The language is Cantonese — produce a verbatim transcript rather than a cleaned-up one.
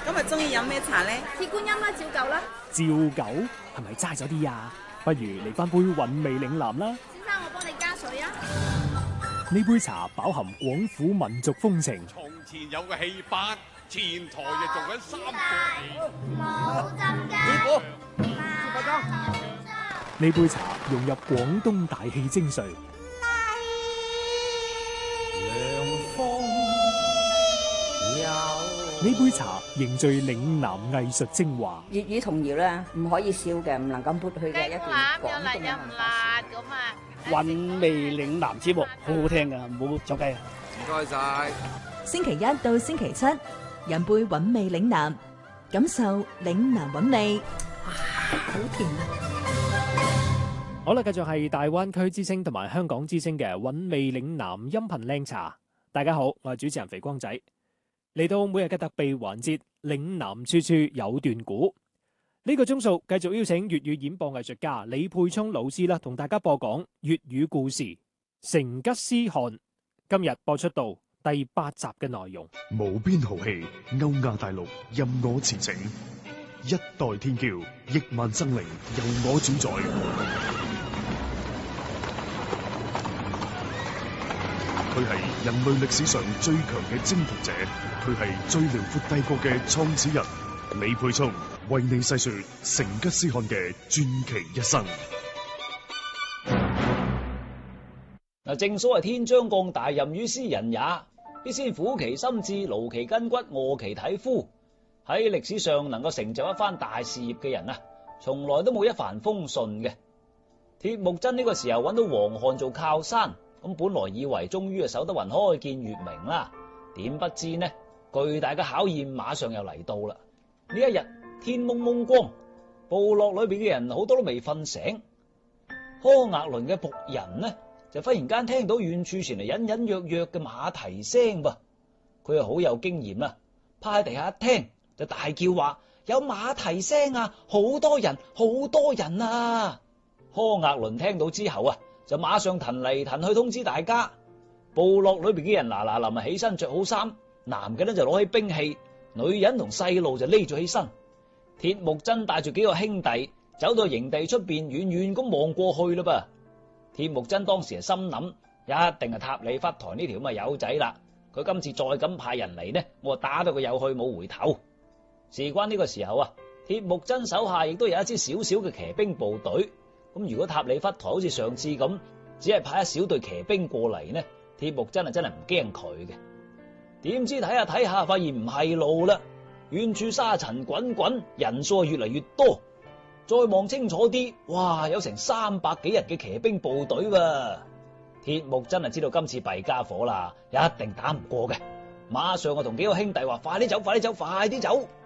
今日中意飲咩茶呢？ 鐵觀音啦，照舊啦。 照舊係咪齋咗啲啊？不如嚟翻杯韻味嶺南啦。 先生，我幫你加水啊。 呢杯茶飽含廣府民族風情。 從前有個戲班，前台就做緊三個冇針㗎。 師傅， 呢杯茶融入廣東大氣精髓。呢杯茶凝聚嶺南藝術精華。 粵語童謠咧，唔可以少嘅，唔能夠抹去嘅一段廣東嘅文化。 韻味嶺南節目好好聽噶，唔好走雞啊！ 唔該晒。 星期一到星期七，飲杯韻味嶺南，感受嶺南韻味。哇，好甜啊！ 好啦，繼續係大灣區之聲同埋香港之聲嘅韻味嶺南音頻靚茶。大家好，我係主持人肥光仔。嚟到每日嘅特備環節，嶺南處處有段古。呢、這個鐘數繼續邀請粵語演播藝術家李沛聰老師啦，同大家播講粵語故事《成吉思汗》。今日播出到第八集嘅內容。 無邊豪氣，歐亞大陸任我馳騁，一代天驕，億萬生靈由我主宰。佢係人類歷史上最強嘅征服者，佢係最遼闊帝國嘅創始人。李沛聰為你細說成吉思汗嘅傳奇一生。 嗱，正所謂天將降大任於斯人也，必先苦其心志，勞其筋骨，餓其體膚。喺歷史上能夠成就一番大事業嘅人啊，從來都冇一帆風順嘅。鐵木真呢個時候揾到黃漢做靠山。咁本來以為終於啊守得雲開見月明啦，點不知呢，巨大嘅考驗馬上又嚟到啦。呢一日天蒙蒙光，部落裏邊嘅人好多都未瞓醒。柯額倫嘅僕人呢就忽然間聽到遠處傳嚟隱隱約約嘅馬蹄聲噃，佢係好有經驗啦，趴喺地下一聽就大叫話：有馬蹄聲啊，好多人，好多人啊！柯額倫聽到之後啊，就馬上騰嚟騰去通知大家。部落裏邊嘅人嗱嗱臨啊起身着好衫，男嘅呢就攞起兵器，女人同細路就匿咗起身。鐵木真帶住幾個兄弟走到營地出邊，遠遠咁望過去啦噃。鐵木真當時係心諗，一定係塔里忽台呢條咁嘅友仔啦。佢今次再咁派人嚟呢，我打到佢有去冇回頭。事關呢個時候啊，鐵木真手下亦都有一支小小嘅騎兵部隊。咁如果塔里忽台好似上次咁，只係派一小隊騎兵過嚟呢，鐵木真係真係唔驚佢嘅。點知睇下睇下，發現唔係路啦，遠處沙塵滾滾，人數越嚟越多。再望清楚啲，哇，有成三百幾人嘅騎兵部隊喎。鐵木真係知道今次弊家伙啦，一定打唔過嘅。馬上我同幾個兄弟話：快啲走，快啲走，快啲走！